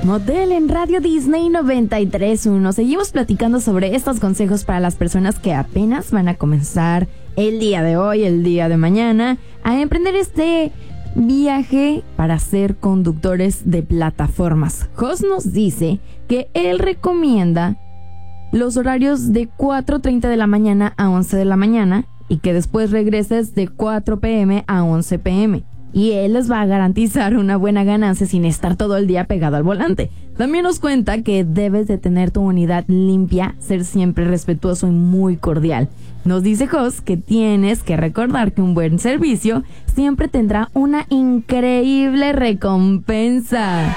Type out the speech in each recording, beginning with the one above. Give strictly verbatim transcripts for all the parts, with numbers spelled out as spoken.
Model en Radio Disney noventa y tres punto uno. Seguimos platicando sobre estos consejos para las personas que apenas van a comenzar el día de hoy, el día de mañana, a emprender este viaje para ser conductores de plataformas. Jos nos dice que él recomienda los horarios de cuatro treinta de la mañana a once de la mañana y que después regreses de cuatro pm a once pm. Y él les va a garantizar una buena ganancia sin estar todo el día pegado al volante. También nos cuenta que debes de tener tu unidad limpia, ser siempre respetuoso y muy cordial. Nos dice Jos que tienes que recordar que un buen servicio siempre tendrá una increíble recompensa.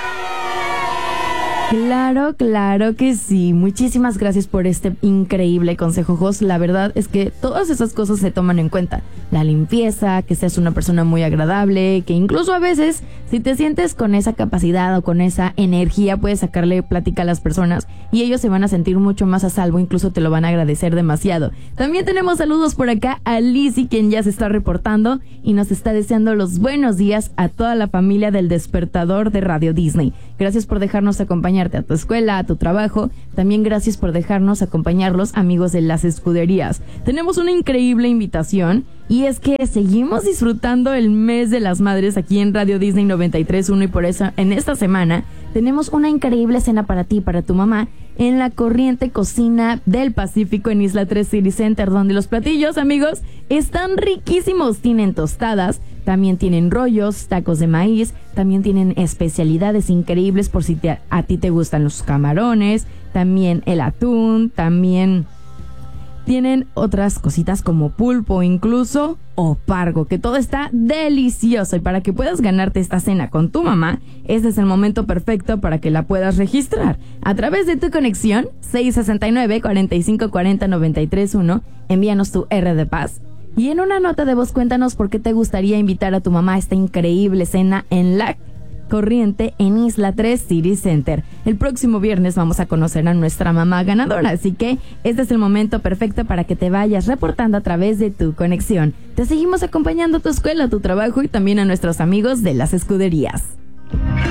Claro, claro que sí. Muchísimas gracias por este increíble consejo, Jos. La verdad es que todas esas cosas se toman en cuenta. La limpieza, que seas una persona muy agradable, que incluso a veces, si te sientes con esa capacidad o con esa energía, puedes sacarle plática a las personas y ellos se van a sentir mucho más a salvo, incluso te lo van a agradecer demasiado. También tenemos saludos por acá a Lizzy, quien ya se está reportando y nos está deseando los buenos días a toda la familia del Despertador de Radio Disney. Gracias por dejarnos acompañarte a tu escuela, a tu trabajo. También gracias por dejarnos acompañarlos, amigos de las escuderías. Tenemos una increíble invitación y es que seguimos disfrutando el mes de las madres aquí en Radio Disney noventa y tres punto uno y por eso en esta semana tenemos una increíble cena para ti, para tu mamá, en la Corriente Cocina del Pacífico en Isla tres City Center, donde los platillos, amigos, están riquísimos. Tienen tostadas, también tienen rollos, tacos de maíz, también tienen especialidades increíbles por si te, a ti te gustan los camarones, también el atún, también tienen otras cositas como pulpo incluso o pargo, que todo está delicioso. Y para que puedas ganarte esta cena con tu mamá, este es el momento perfecto para que la puedas registrar. A través de tu conexión seis sesenta y nueve, cuarenta y cinco cuarenta, noventa y tres uno, envíanos tu R de paz. Y en una nota de voz cuéntanos por qué te gustaría invitar a tu mamá a esta increíble cena en la Corriente en Isla tres City Center. El próximo viernes vamos a conocer a nuestra mamá ganadora, así que este es el momento perfecto para que te vayas reportando a través de tu conexión. Te seguimos acompañando a tu escuela, a tu trabajo y también a nuestros amigos de las escuderías.